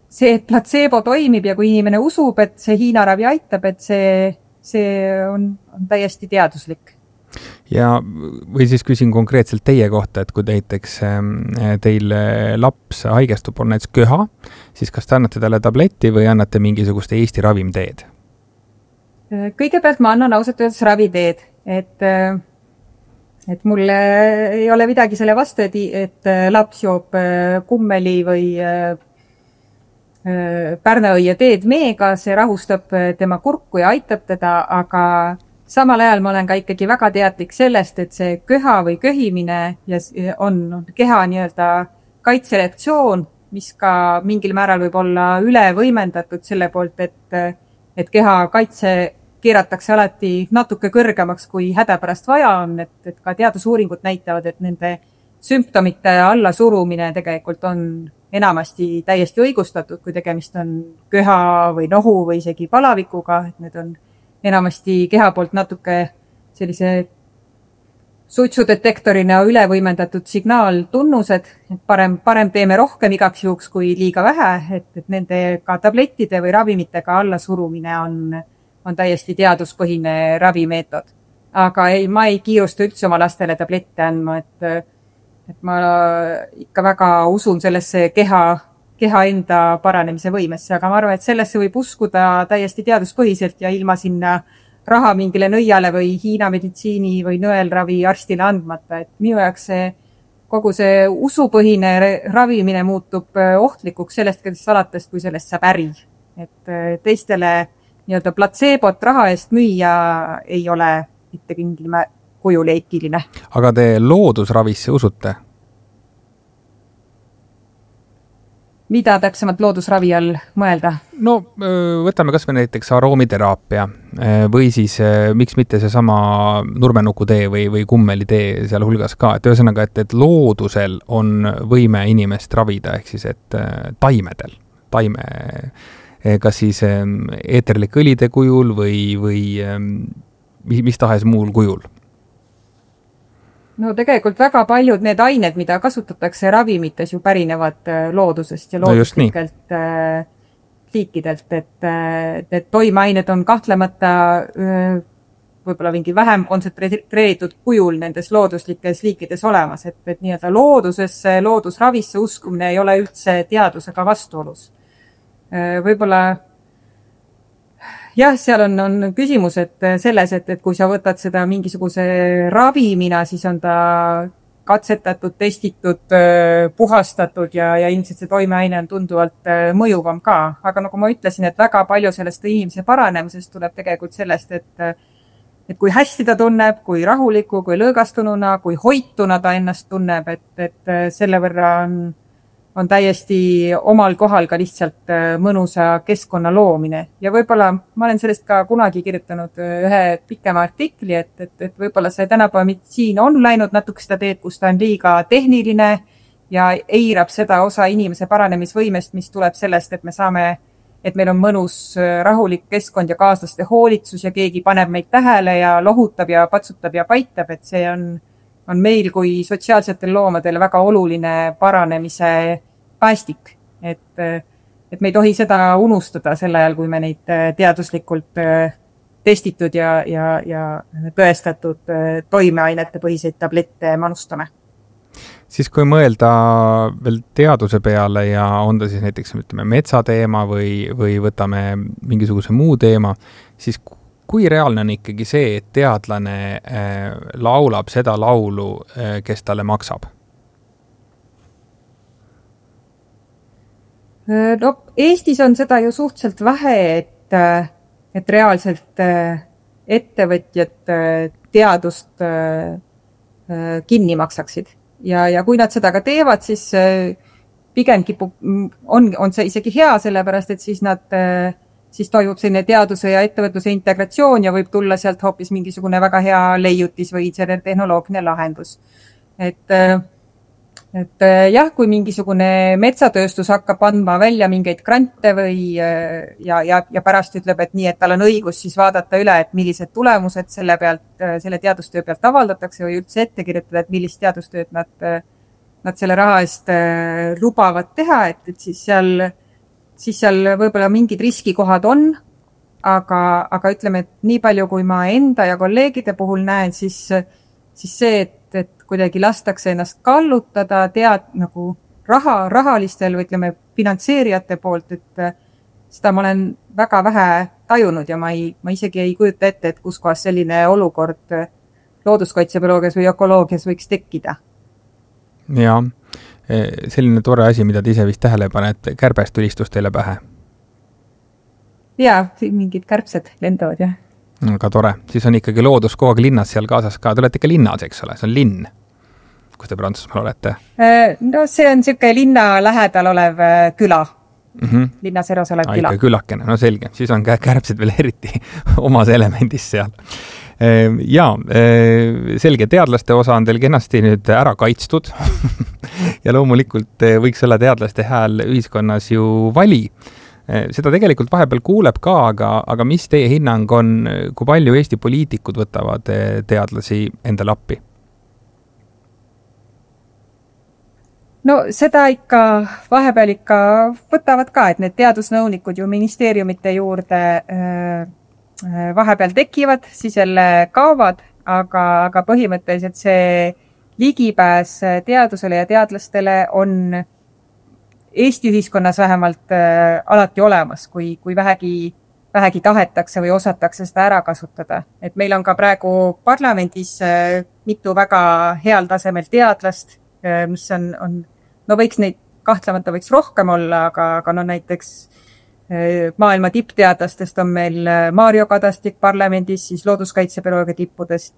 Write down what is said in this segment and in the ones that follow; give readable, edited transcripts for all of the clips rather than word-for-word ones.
see, et platseebo toimib ja kui inimene usub, et see Hiina ravi aitab, et see on täiesti teaduslik. Ja või siis küsin konkreetselt teie kohta, et kui näiteks teil laps haigestub, on näiteks köha, siis kas te annate talle tableti või annate mingisugust Eesti ravimteed? Kõigepealt ma annan ausalt öeldes raviteed, et mul ei ole midagi selle vastu, et laps joob kummeli või pärnaõie teed meega, see rahustab tema kurku ja aitab teda, aga samal ajal ma olen ka ikkagi väga teadlik sellest, et see köha või köhimine on keha nii-öelda kaitsereaktsioon, mis ka mingil määral võib olla üle võimendatud selle poolt, et keha kaitse keeratakse alati natuke kõrgemaks, kui hädapärast vaja on, et ka teadusuuringud näitavad, et nende sümptomite allasurumine tegelikult on enamasti täiesti õigustatud, kui tegemist on köha või nohu või isegi palavikuga, et need on enamasti keha poolt natuke sellise suitsudetektorina üle võimendatud signaaltunnused, et parem teeme rohkem igaks juhuks kui liiga vähe, et nendega tablettide või ravimitega allasurumine on täiesti teaduspõhine ravimeetod. Aga ma ei kiirusta üldse oma lastele tablette andma, et ma ikka väga usun sellesse keha enda paranemise võimesse, aga ma arvan, et sellesse võib uskuda täiesti teaduspõhiselt ja ilma sinna raha mingile nõiale või Hiina meditsiini või nõelravi arstile andmata, et minu jaoks kogu see usupõhine ravimine muutub ohtlikuks sellest alates, kui sellest saab äri. Et teistele nii-öelda platseebot raha eest müüa ei ole mitte mingil kujul eetiline. Aga te loodusravisse usute? Mida täpsemalt loodusravi all mõelda? No võtame kas või näiteks aromiteraapia või siis miks mitte see sama nurmenukutee või kummelitee seal hulgas ka. Et ühesõnaga, et loodusel on võime inimest ravida, ehk siis et taimedel, kas siis eeterlike õlide kujul või mis tahes muul kujul? No tegelikult väga paljud need ained, mida kasutatakse ravimites ju pärinevad loodusest ja looduslikelt liikidelt, et toimeained on kahtlemata võib-olla mingi vähem kontsentreeritud kujul nendes looduslikes liikides olemas, et nii-öelda loodusesse, loodusravisse uskumine ei ole üldse teadusega vastuolus. Võib-olla jah, seal on küsimus, et selles, et kui sa võtad seda mingisuguse ravimina, siis on ta katsetatud, testitud, puhastatud ja ilmselt see toimeaine on tunduvalt mõjuvam ka. Aga nagu ma ütlesin, et väga palju sellest inimese paranemisest tuleb tegelikult sellest, et kui hästi ta tunneb, kui rahuliku, kui lõõgastununa, kui hoituna ta ennast tunneb, et selle võrra on täiesti omal kohal ka lihtsalt mõnusa keskkonna loomine. Ja võib-olla ma olen sellest ka kunagi kirjutanud ühe pikema artikli, et võib-olla see tänapäeva meditsiin on läinud natuke seda teed, kus ta on liiga tehniline ja eirab seda osa inimese paranemisvõimest, mis tuleb sellest, et meil on mõnus rahulik keskkond ja kaaslaste hoolitsus ja keegi paneb meid tähele ja lohutab ja patsutab ja paitab, et see on meil kui sotsiaalsetel loomadel väga oluline paranemise päästik, et me ei tohi seda unustada sel ajal, kui me neid teaduslikult testitud ja tõestatud toimeainete põhiseid tablette manustame. Siis kui mõelda veel teaduse peale ja on ta siis näiteks metsateema või võtame mingisuguse muu teema, siis kui reaalne on ikkagi see, et teadlane laulab seda laulu, kes talle maksab? No, Eestis on seda ju suhteliselt vähe, et reaalselt ettevõtjad teadust kinni maksaksid. Ja kui nad seda ka teevad, siis pigem on see isegi hea, sellepärast, et siis toimub selline teaduse ja ettevõtluse integratsioon ja võib tulla sealt hoopis mingisugune väga hea leiutis või tehnoloogiline lahendus. Et jah, kui mingisugune metsatööstus hakkab andma välja mingeid grante ja pärast ütleb, et nii, et tal on õigus siis vaadata üle, et millised tulemused selle teadustöö pealt avaldatakse või üldse ette kirjutada, et millist teadustööd nad selle raha eest lubavad teha, et siis siis seal võib-olla mingid riskikohad on, aga ütleme, et nii palju, kui ma enda ja kolleegide puhul näen, siis see, et kuidagi lastakse ennast kallutada nagu rahalistel või ütleme finantseerijate poolt, et seda ma olen väga vähe tajunud ja ma isegi ei kujuta ette, et kus kohas selline olukord looduskaitsebioloogias või ökoloogias võiks tekkida. Ja selline tore asi, mida te ise vist tähele panete, kärbest tulistus teile pähe? Jaa, mingid kärbsed lendavad, jah. Aga tore. Siis on ikkagi loodus kogu aeg linnas seal kaasas ka. Te olete ikka linnas, eks ole? See on linn, kus te Prantsusmaal olete? No see on siuke linna lähedal olev küla. Linnas eros olev küla. Ikka külakene, no selge. Siis on kärbsed veel eriti omas elemendis seal. Jaa, selge, teadlaste osa on teil kenasti nüüd ära kaitstud ja loomulikult võiks olla teadlaste hääl ühiskonnas ju vali. Seda tegelikult vahepeal kuuleb ka, aga mis teie hinnang on, kui palju Eesti poliitikud võtavad teadlasi endale appi? No seda ikka vahepeal võtavad ka, et need teadusnõunikud ju ministeeriumite juurde vahepeal tekivad, siis jälle kaovad, aga põhimõtteliselt see ligipääs teadusele ja teadlastele on Eesti ühiskonnas vähemalt alati olemas, kui vähegi tahetakse või osatakse seda ära kasutada. Et meil on ka praegu parlamendis mitu väga heal tasemel teadlast, mis on no kahtlemata võiks rohkem olla, aga no näiteks maailma tippteadlastest on meil Mario Kadastik parlamendis, siis looduskaitsebioloogia tippudest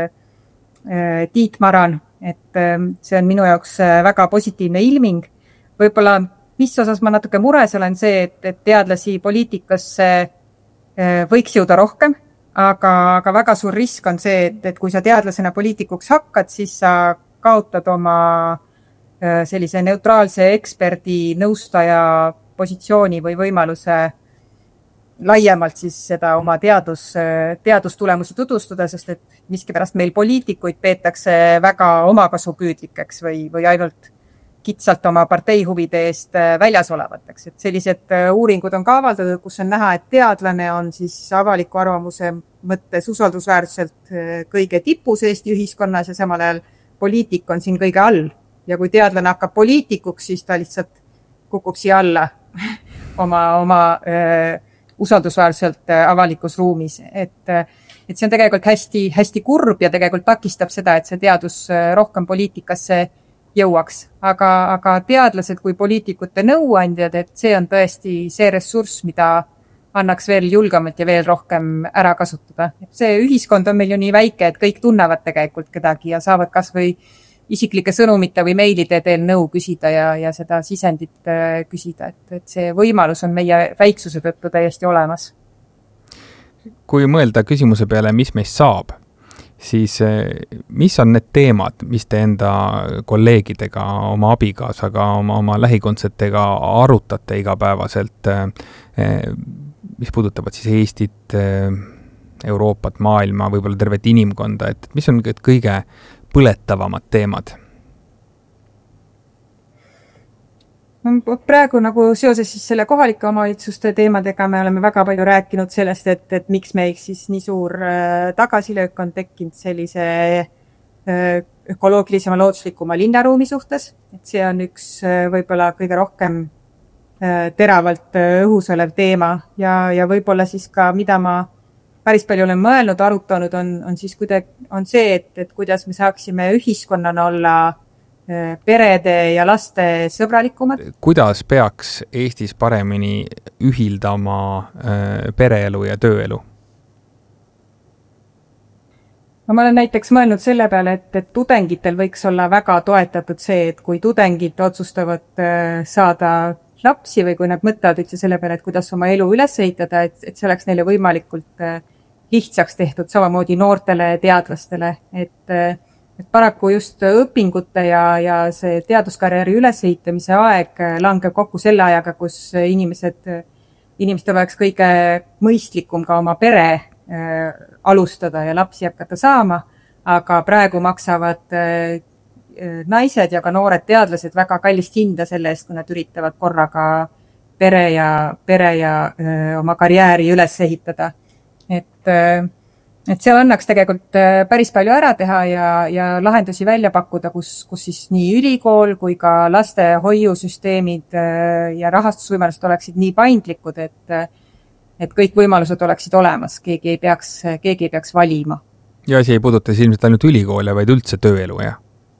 Tiit Maran, et see on minu jaoks väga positiivne ilming. Võib-olla, mis osas ma natuke mures olen see, et teadlasi poliitikasse võiks jõuda rohkem, aga väga suur risk on see, et kui sa teadlasena poliitikuks hakkad, siis sa kaotad oma sellise neutraalse eksperdi nõustaja positsiooni või võimaluse laiemalt siis seda oma teadustulemusi tutvustada, sest et miskipärast meil poliitikuid peetakse väga omakasupüüdlikeks või ainult kitsalt oma parteihuvide eest väljas olevateks. Et sellised uuringud on ka avaldatud, kus on näha, et teadlane on siis avaliku arvamuse mõttes usaldusväärselt kõige tipus Eesti ühiskonnas ja samal ajal poliitik on siin kõige all. Ja kui teadlane hakkab poliitikuks, siis ta lihtsalt kukub siia alla oma usaldusväärselt avalikus ruumis. Et see on tegelikult hästi kurb ja tegelikult takistab seda, et see teadus rohkem poliitikasse jõuaks. Aga teadlased kui poliitikute nõuandjad, et see on tõesti see ressurss, mida annaks veel julgemalt ja veel rohkem ära kasutada. See ühiskond on meil ju nii väike, et kõik tunnevad tegelikult kedagi ja saavad kas või isiklike sõnumite või meilide teel nõu küsida ja seda sisendit küsida. Et see võimalus on meie väiksuse tõttu täiesti olemas. Kui mõelda küsimuse peale, mis meist saab, siis mis on need teemad, mis te enda kolleegidega, oma abikaasaga, oma lähikondsetega arutate igapäevaselt, mis puudutavad siis Eestit, Euroopat, maailma, võib-olla tervet inimkonda, et mis on kõige põletavamad teemad? Praegu nagu seoses siis selle kohalike omavalitsuste teemadega me oleme väga palju rääkinud sellest, et miks meiks siis nii suur tagasilöök on tekkinud sellise ökoloogilisema, looduslikuma linnaruumi suhtes. Et see on üks võib-olla kõige rohkem teravalt õhus olev teema ja võib-olla siis ka, mida ma päris palju olen mõelnud, arutanud, on see, et kuidas me saaksime ühiskonnana olla perede ja laste sõbralikumad. Kuidas peaks Eestis paremini ühildama pereelu ja tööelu? Ma olen näiteks mõelnud selle peale, et tudengitel võiks olla väga toetatud see, et kui tudengid otsustavad saada lapsi või kui nad mõtlevad üldse selle peale, et kuidas oma elu üles ehitada, et see oleks neile võimalikult lihtsaks tehtud, samamoodi noortele teadlastele, et paraku just õpingute ja see teaduskarjääri ülesehitamise aeg langeb kokku selle ajaga, kus inimestel oleks kõige mõistlikum ka oma pere alustada ja lapsi hakata saama, aga praegu maksavad naised ja ka noored teadlased väga kallist hinda selle eest, kui nad üritavad korraga pere ja oma karjääri üles ehitada. Et seal annaks tegelikult päris palju ära teha ja lahendusi välja pakkuda, kus siis nii ülikool kui ka laste hoiusüsteemid ja rahastusvõimalused oleksid nii paindlikud, et kõik võimalused oleksid olemas, keegi ei peaks valima. Ja asi ei puuduta siis ilmselt ainult ülikoole, vaid üldse tööelu, jah?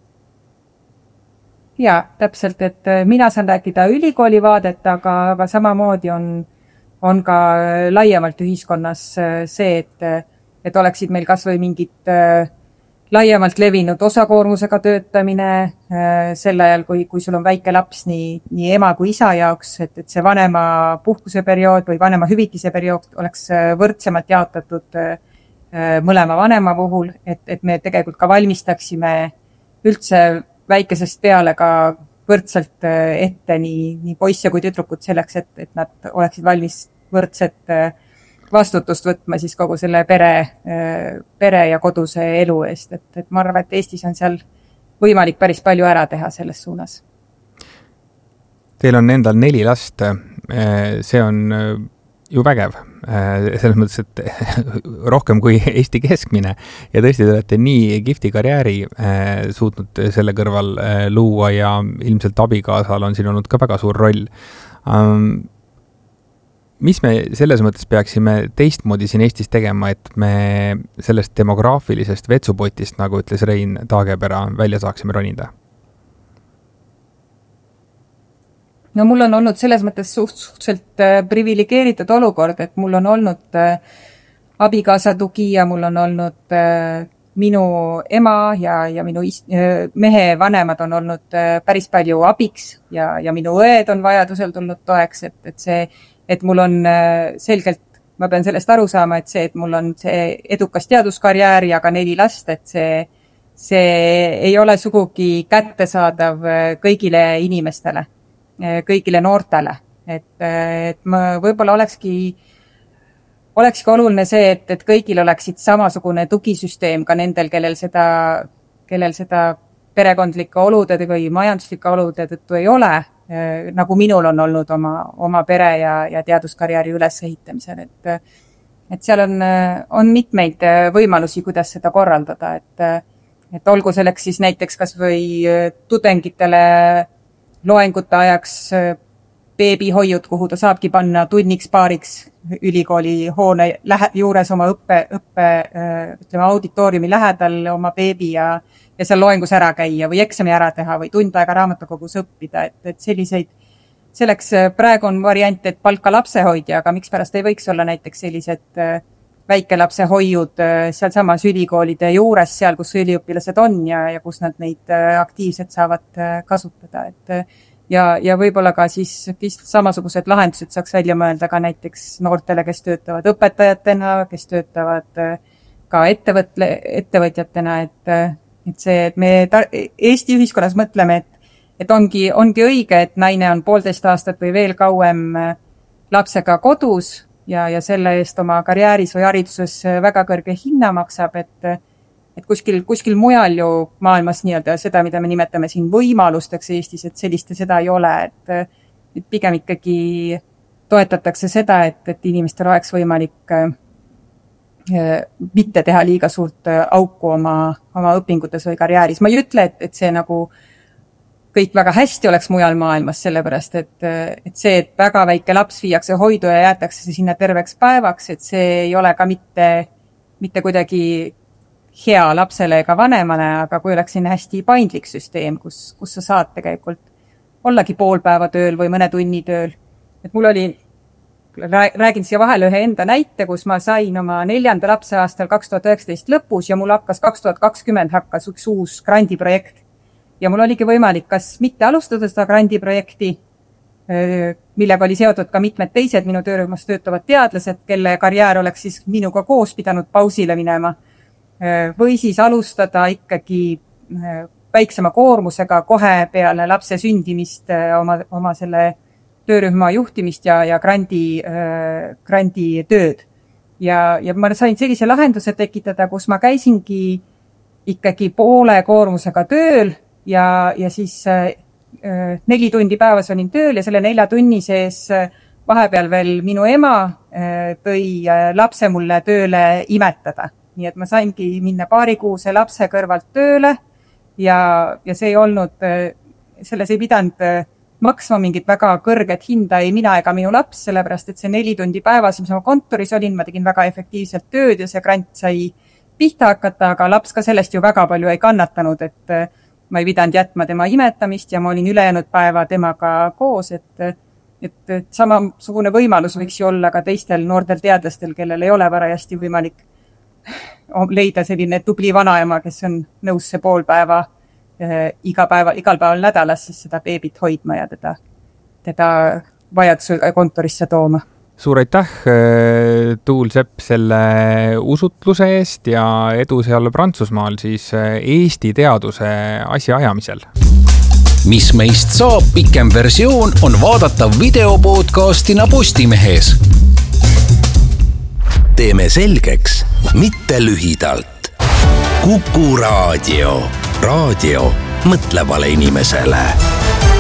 Ja, täpselt, et mina saan rääkida ülikooli vaadet, aga samamoodi on ka laiemalt ühiskonnas see, et oleksid meil kas või mingid laiemalt levinud osakoormusega töötamine sel ajal, kui sul on väike laps nii ema kui isa jaoks, et see vanema puhkuseperiood või vanema hüvitise periood oleks võrdsemalt jaotatud mõlema vanema puhul, et me tegelikult ka valmistaksime üldse väikesest peale ka võrdselt ette nii poisse kui tüdrukud selleks, et nad oleksid valmis võrdset vastutust võtma siis kogu selle pere ja koduse elu eest. Et ma arvan, et Eestis on seal võimalik päris palju ära teha selles suunas. Teil on endal 4 last. See on ju vägev. Selles mõttes, et rohkem kui Eesti keskmine. Ja tõesti te olete nii kihvti karjääri suutnud selle kõrval luua ja ilmselt abikaasal on siin olnud ka väga suur roll. Mis me selles mõttes peaksime teistmoodi siin Eestis tegema, et me sellest demograafilisest vetsupotist, nagu ütles Rein Taagepera, välja saaksime ronida? No mul on olnud selles mõttes suhteliselt privilegeeritud olukord, et mul on olnud abikaasa tugi ja mul on olnud minu ema ja minu mehe vanemad on olnud päris palju abiks ja minu õed on vajadusel tulnud toeks, et mul on selgelt, ma pean sellest aru saama, et mul on see edukas teaduskarjäär ja ka 4 last, et see ei ole sugugi kättesaadav kõigile inimestele, kõigile noortele. Et ma võib-olla olekski oluline see, et kõigil oleksid samasugune tugisüsteem ka nendel, kellel seda perekondlike olude või majanduslike olude tõttu ei ole, nagu minul on olnud oma pere ja teaduskarjääri ülesehitamisel. Et seal on mitmeid võimalusi, kuidas seda korraldada, et olgu selleks siis näiteks kas või tudengitele loengute ajaks beebihoiud, kuhu ta saabki panna tunniks paariks ülikooli hoone juures oma ütleme, auditooriumi lähedal oma beebi ja seal loengus ära käia või eksami ära teha või tund aega raamatukogus õppida, et selleks praegu on variant, et palka lapsehoidja, aga miks pärast ei võiks olla näiteks sellised väikelapsehoiud seal samas ülikoolide juures, seal kus üliõpilased on ja kus nad neid aktiivselt saavad kasutada, ja võib-olla ka siis samasugused lahendused saaks välja mõelda ka näiteks noortele, kes töötavad õpetajatena, kes töötavad ka ettevõtjatena, et see, et me Eesti ühiskonnas mõtleme, et ongi õige, et naine on 1,5 aastat või veel kauem lapsega kodus ja selle eest oma karjääris või hariduses väga kõrge hinna maksab, et kuskil mujal ju maailmas nii-öelda seda, mida me nimetame siin võimalusteks Eestis, et seda ei ole, et pigem ikkagi toetatakse seda, et inimestel oleks võimalik mitte teha liiga suurt auku oma õpingutes või karjääris. Ma ei ütle, et see nagu kõik väga hästi oleks mujal maailmas, sellepärast, et see, et väga väike laps viiakse hoidu ja jäetakse sinna terveks päevaks, et see ei ole ka mitte kuidagi hea lapsele ega vanemale, aga kui oleks siin hästi paindlik süsteem, kus sa saad tegelikult ollagi pool päeva tööl või mõne tunni tööl. Et mul oli, räägin siia vahele ühe enda näite, kus ma sain oma 4. lapse aastal 2019 lõpus ja mul hakkas 2020 hakkas üks uus grandiprojekt. Ja mul oligi võimalik kas mitte alustada seda grandiprojekti, millega oli seotud ka mitmed teised minu töörühmas töötavad teadlased, kelle karjäär oleks siis minuga koos pidanud pausile minema, või siis alustada ikkagi väiksema koormusega kohe peale lapse sündimist oma selle töörühma juhtimist ja grandi tööd. Ja ma sain sellise lahenduse tekitada, kus ma käisingi ikkagi poole koormusega tööl ja siis 4 tundi päevas olin tööl ja selle 4 tunni sees vahepeal veel minu ema tõi lapse mulle tööle imetada. Nii et ma saingi minna paarikuuse lapse kõrvalt tööle ja see ei olnud, selles ei pidanud maksma mingit väga kõrget hinda ei mina ega minu laps, sellepärast et see 4 tundi päevas, mis ma kontoris olin, ma tegin väga efektiivselt tööd ja see grant sai pihta hakata, aga laps ka sellest ju väga palju ei kannatanud, et ma ei pidanud jätma tema imetamist ja ma olin ülejäänud päeva temaga koos, et samasugune võimalus võiks ju olla ka teistel noortel teadlastel, kellel ei ole varajasti võimalik leida selline tubli vanaema, kes on nõus see pool päeva igal päeval nädalas siis seda beebit hoidma ja teda vajadusel kontorisse tooma. Suur aitäh, Tuul Sepp, selle usutluse eest ja edu seal Prantsusmaal siis Eesti teaduse asjaajamisel. Mis meist saab pikem versioon on vaadatav videopodcastina Postimehes. Teeme selgeks, mitte lühidalt. Kuku Raadio. Raadio mõtlevale inimesele.